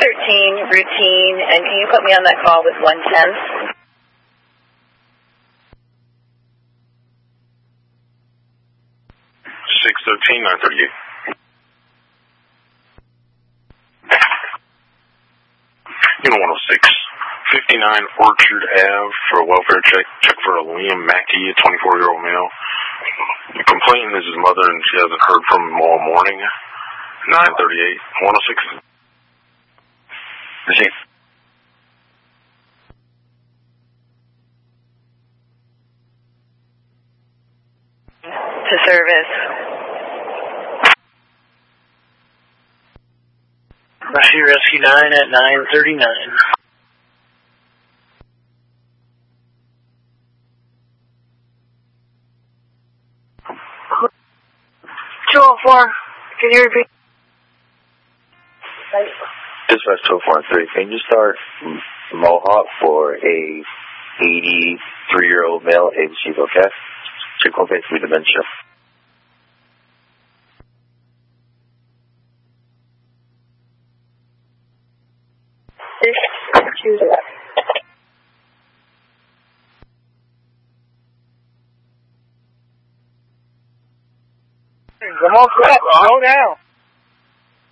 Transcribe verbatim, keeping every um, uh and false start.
thirteen, routine, and can you put me on that call with one ten? six thirteen, nine thirty-eight. Unit one oh six, fifty-nine Orchard Ave for a welfare check. Check for a Liam Mackey, a twenty-four-year-old male. The complainant is his mother, and she hasn't heard from him all morning. nine thirty-eight, one oh six. Receive. To service. Rescue Rescue nine at nine thirty-nine. two oh four, can you repeat? Dispatch two oh four and three, can you start Mohawk for a eighty-three-year-old male, age chief, okay? Check on face with dementia. Come on, slow down.